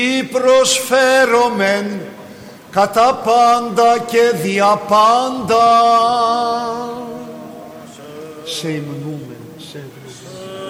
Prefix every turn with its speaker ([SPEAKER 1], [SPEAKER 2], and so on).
[SPEAKER 1] προσφέρομεν κατά πάντα και δια πάντα. Σε υμνούμε, σε ευλογούμε.